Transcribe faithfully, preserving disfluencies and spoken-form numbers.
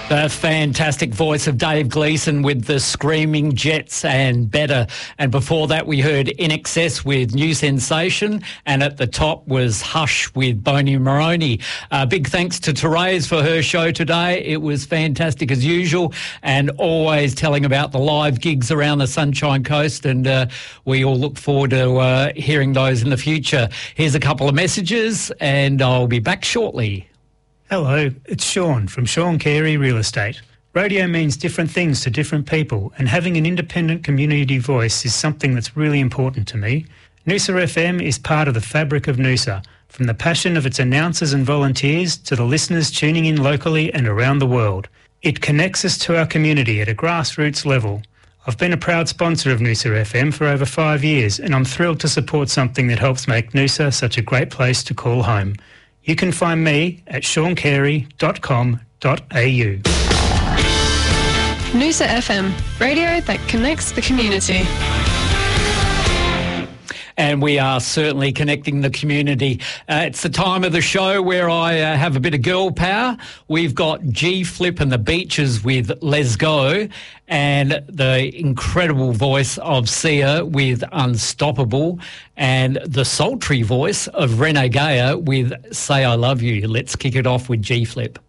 The fantastic voice of Dave Gleeson with the Screaming Jets and Better. And before that, we heard In Excess with New Sensation. And at the top was Hush with Boney Maroney. Uh, big thanks to Therese for her show today. It was fantastic as usual, and always telling about the live gigs around the Sunshine Coast. And uh, we all look forward to uh, hearing those in the future. Here's a couple of messages, and I'll be back shortly. Hello, it's Sean from Sean Carey Real Estate. Radio means different things to different people, and having an independent community voice is something that's really important to me. Noosa F M is part of the fabric of Noosa, from the passion of its announcers and volunteers to the listeners tuning in locally and around the world. It connects us to our community at a grassroots level. I've been a proud sponsor of Noosa F M for over five years, and I'm thrilled to support something that helps make Noosa such a great place to call home. You can find me at sean carey dot com dot a u. Noosa F M, radio that connects the community. And we are certainly connecting the community. Uh, it's the time of the show where I uh, have a bit of girl power. We've got G Flip and the Beaches with Let's Go, and the incredible voice of Sia with Unstoppable, and the sultry voice of Renee Gayer with Say I Love You. Let's kick it off with G Flip.